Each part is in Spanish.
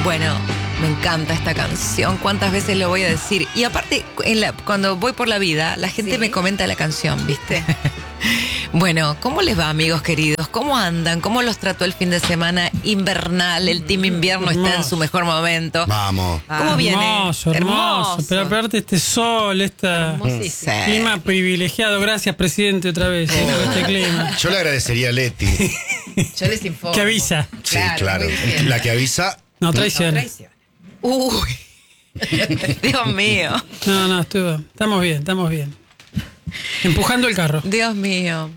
Bueno, me encanta esta canción. ¿Cuántas veces lo voy a decir? Y aparte, cuando voy por la vida, la gente me comenta la canción, ¿viste? Bueno, ¿cómo les va, amigos queridos? ¿Cómo andan? ¿Cómo los trató el fin de semana invernal? El team invierno está en su mejor momento. Vamos. ¿Cómo viene? Hermoso. Pero aparte este sol, clima privilegiado. Gracias, presidente, otra vez. Por este clima. Yo le agradecería a Leti. Yo les informo. Que avisa. Sí, claro. La que avisa. No traiciona. Uy. Dios mío. No, estamos bien. Empujando el carro. Dios mío.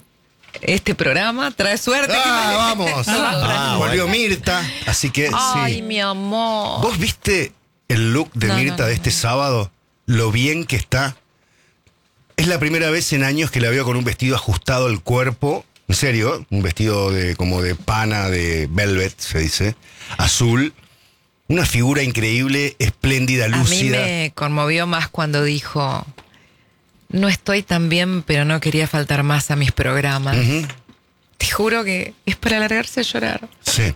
Este programa trae suerte. Vamos. Volvió Mirta, así que Ay, sí. mi amor. ¿Vos viste el look de Mirta de este sábado? Lo bien que está. Es la primera vez en años que la veo con un vestido ajustado al cuerpo. En serio, un vestido como de pana, de velvet, se dice, azul. Una figura increíble, espléndida, lúcida. A mí me conmovió más cuando dijo: no estoy tan bien, pero no quería faltar más a mis programas. Te juro que es para largarse a llorar. Sí.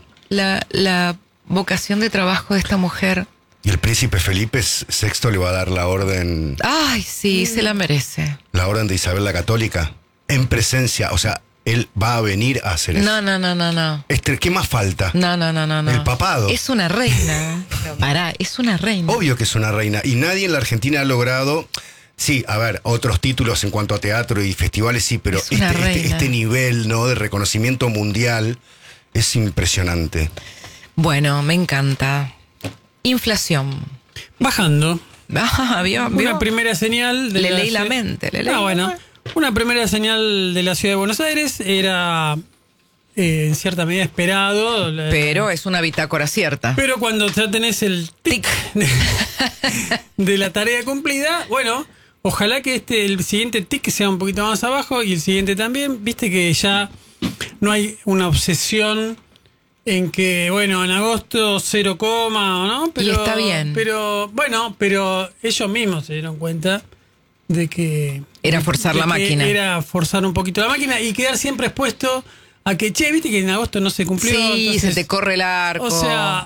La vocación de trabajo de esta mujer. Y el príncipe Felipe VI le va a dar la orden. Ay, sí, se la merece. La orden de Isabel la Católica. En presencia, o sea, él va a venir a hacer eso. No. ¿Qué más falta? No. El papado. Es una reina. Pará, es una reina. Obvio que es una reina. Y nadie en la Argentina ha logrado... Sí, a ver, otros títulos en cuanto a teatro y festivales, sí, pero este nivel, ¿no?, de reconocimiento mundial es impresionante. Bueno, me encanta. Inflación. Bajando. ¿Vio? Una primera señal de le leí la mente. Una primera señal de la ciudad de Buenos Aires era en cierta medida esperado. Pero es una bitácora cierta. Pero cuando ya tenés el tic de la tarea cumplida, bueno, ojalá que el siguiente tic sea un poquito más abajo y el siguiente también. Viste que ya no hay una obsesión en que, bueno, en agosto 0, ¿no? Pero, y está bien. Pero ellos mismos se dieron cuenta de que... Era forzar la máquina. Era forzar un poquito la máquina y quedar siempre expuesto a que, viste que en agosto no se cumplió. Sí, entonces, se te corre el arco. O sea,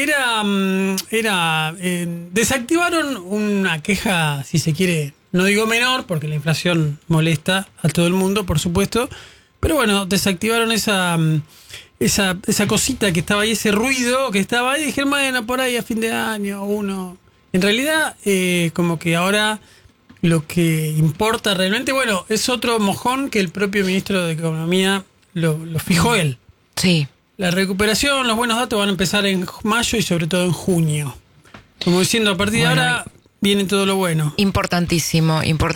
desactivaron una queja, si se quiere, no digo menor, porque la inflación molesta a todo el mundo, por supuesto, pero bueno, desactivaron esa cosita que estaba ahí, ese ruido que estaba ahí, y dijeron, bueno, por ahí a fin de año, uno... En realidad, como que ahora lo que importa realmente, bueno, es otro mojón que el propio ministro de Economía lo fijó él. Sí. La recuperación, los buenos datos van a empezar en mayo y sobre todo en junio. Como diciendo, a partir de ahora viene todo lo bueno. Importantísimo.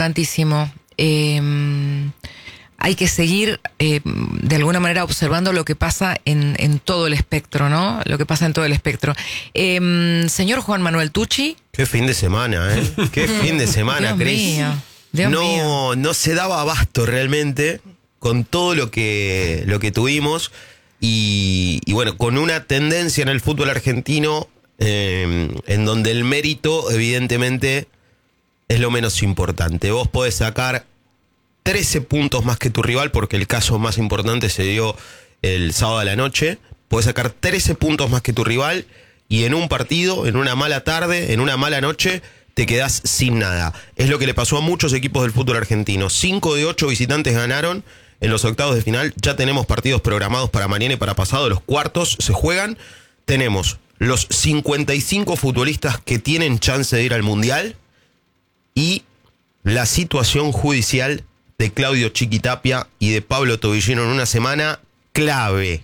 Hay que seguir de alguna manera observando lo que pasa en todo el espectro, ¿no? Lo que pasa en todo el espectro. Señor Juan Manuel Tucci. Qué fin de semana, ¿eh? Qué fin de semana, Cris. Dios mío. No se daba abasto realmente con todo lo que tuvimos y bueno, con una tendencia en el fútbol argentino en donde el mérito evidentemente es lo menos importante. Vos podés sacar 13 puntos más que tu rival, porque el caso más importante se dio el sábado a la noche. Podés sacar 13 puntos más que tu rival y en un partido, en una mala tarde, en una mala noche, te quedás sin nada. Es lo que le pasó a muchos equipos del fútbol argentino. 5 de 8 visitantes ganaron en los octavos de final. Ya tenemos partidos programados para mañana y para pasado. Los cuartos se juegan. Tenemos los 55 futbolistas que tienen chance de ir al Mundial y la situación judicial de Claudio Chiquitapia y de Pablo Tobillino en una semana clave.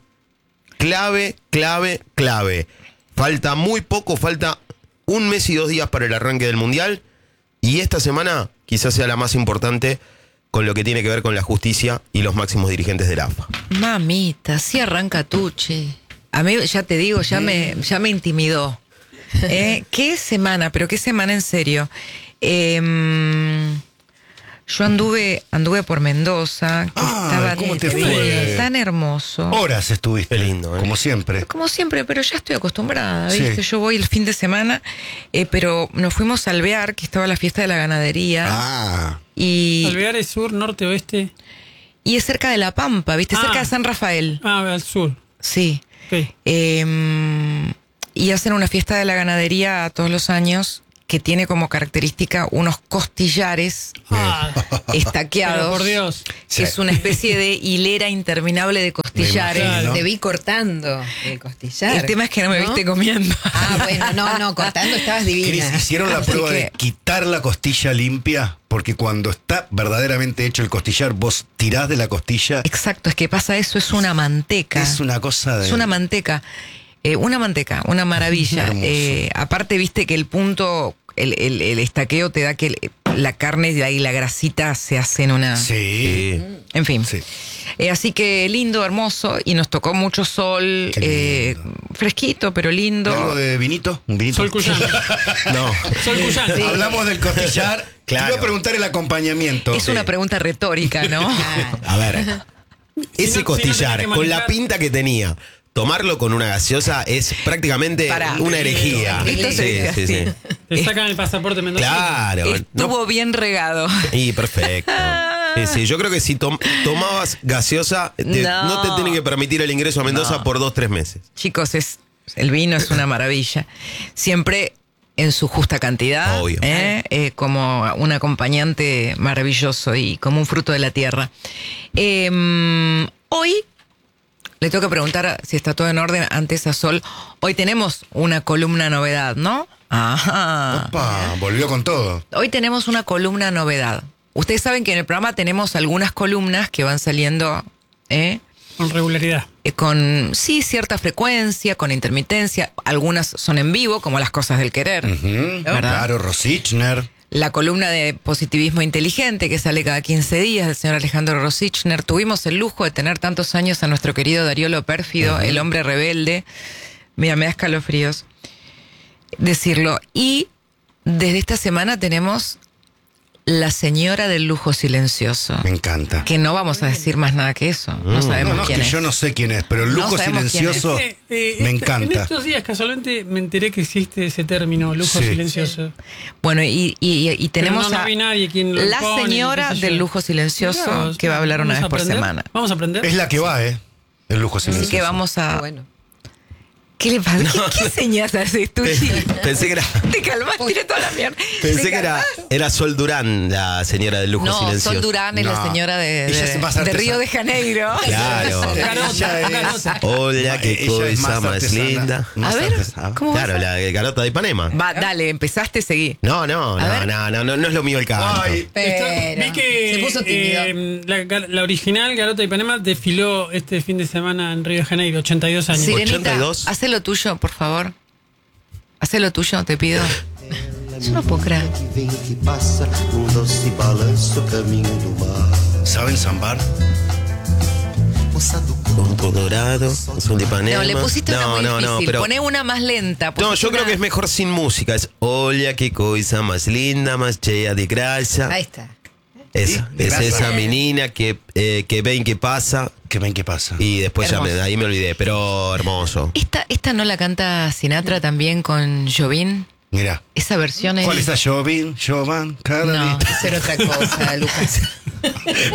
Falta muy poco, falta 1 mes y 2 días para el arranque del Mundial y esta semana quizás sea la más importante con lo que tiene que ver con la justicia y los máximos dirigentes de la AFA. Mamita, sí arranca Tucci. A mí, ya te digo, ya me intimidó. ¿Qué semana? Pero qué semana en serio. Yo anduve por Mendoza, que estaba ¿cómo te fue? Tan hermoso. Horas estuviste. Qué lindo, como siempre. Como siempre, pero ya estoy acostumbrada, ¿viste? Sí. Yo voy el fin de semana, pero nos fuimos a Alvear, que estaba la fiesta de la ganadería. Y Alvear es sur, norte, oeste. Y es cerca de La Pampa, ¿viste? Cerca de San Rafael. Al sur. Sí. Okay. y hacen una fiesta de la ganadería todos los años que tiene como característica unos costillares estaqueados. Pero por Dios. Que Sí. es una especie de hilera interminable de costillares. imagino. Te vi cortando el costillar. El tema es que no me viste comiendo. Ah, bueno, no, cortando estabas Cris, divina. hicieron la Así prueba que- de quitar la costilla limpia, porque cuando está verdaderamente hecho el costillar, vos tirás de la costilla, Exacto, es que pasa eso, es una manteca. es una cosa de... Es una manteca. Una maravilla. Hermoso. Aparte, viste que el punto, el estaqueo te da que la carne y la grasita se hacen una... Sí. En fin. Sí. Así que lindo, hermoso, y nos tocó mucho sol, Qué fresquito, pero ¿Y lindo. algo de vinito? ¿Un vinito? Sol Cuyán. No. Sol Cuyán. Hablamos del costillar. Claro. Te iba a preguntar el acompañamiento. Es una pregunta retórica, ¿no? A ver, Si ese no costillar, tenés que con la manejar- pinta que tenía, tomarlo con una gaseosa es prácticamente Pará. una herejía. Esto se dice Sí, sí, así. sí. Te sacan el pasaporte mendocino. Claro. Estuvo bien regado. Y perfecto. Sí, sí, yo creo que si tomabas gaseosa, no te tienen que permitir el ingreso a Mendoza por 2-3 meses. Chicos, el vino es una maravilla. Siempre en su justa cantidad, Obvio. como un acompañante maravilloso y como un fruto de la tierra. Hoy le tengo que preguntar si está todo en orden antes a Sol. Hoy tenemos una columna novedad, ¿no? Ajá. Opa, volvió con todo. Hoy tenemos una columna novedad. Ustedes saben que en el programa tenemos algunas columnas que van saliendo Con regularidad. con, sí, cierta frecuencia, con intermitencia. Algunas son en vivo, como Las Cosas del Querer. Ujú, ¿Verdad? claro, Rosichner. La columna de Positivismo Inteligente, que sale cada 15 días, del señor Alejandro Rosichner. Tuvimos el lujo de tener tantos años a nuestro querido Dariolo Pérfido, el hombre rebelde. Mira, me da escalofríos decirlo. Y desde esta semana tenemos La Señora del Lujo Silencioso. Me encanta. Que no vamos a decir más nada que eso. No sabemos No, es quién que es. yo no sé quién es, pero el No lujo sabemos quién es. silencioso me En encanta. estos días casualmente me enteré que existe ese término, lujo Sí. silencioso. Bueno, y tenemos Pero no vi nadie quien lo la impone, señora qué sé yo. del lujo silencioso Mirá vos, que va a hablar una ¿vamos vez a por aprender? semana. Vamos a aprender. Es la que va, el lujo Así silencioso. que vamos a... Bueno. ¿Qué le pasa? ¿Qué señas haces tú, Chile? Pensé que era, Te calmas, tiré toda la mierda. pensé ¿Te que calmas? era Sol Durán, la señora del lujo No, silencioso. Sol Durán es la No. señora de Ella es más de artesana. Río de Janeiro. Claro. Garota, garota. Hola, qué Ella es cosa más artesana, linda. más A ver, artesana. ¿cómo Claro, vas la garota de Ipanema. Va, dale, empezaste, seguí. No, ver. no es lo mío el canto. Ay, Pero Vi que se puso tímido. la original Garota de Ipanema desfiló este fin de semana en Río de Janeiro, 82 años. Sirenita, 82. haz lo tuyo, por favor. Haz lo tuyo, te pido. Yo no puedo creer. Que vem que passa num doce balanço caminho do mar. ¿Saben zambar? Moça do Campo Dorado, Azul de Ipanema. No, le pusiste una muy difícil. pero... Poné una más lenta. No, pusiste yo creo una- que es mejor sin música. Es Olha, qué cosa más linda, más llena de gracia. Ahí está. Esa, de es grasa. esa menina que ven que pasa. Que ven qué pasa. Y después Hermoso. ahí me olvidé, pero hermoso. ¿Esta no la canta Sinatra también con Jobim? Mira. Esa versión es... ¿Cuál está Jovan? Jovan, cada No. día. Hacer otra cosa, Lucas.